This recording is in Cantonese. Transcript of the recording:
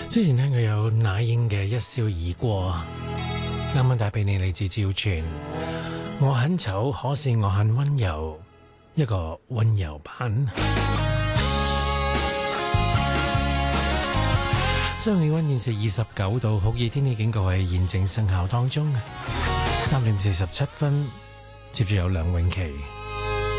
之前聽佢有那英嘅一笑而過，啱啱帶俾你嚟自趙傳。我很醜，可是我很溫柔，一個溫柔版。室外氣溫現時29度，酷熱天氣警告係現正生效當中。3點47分，接住有梁詠琪。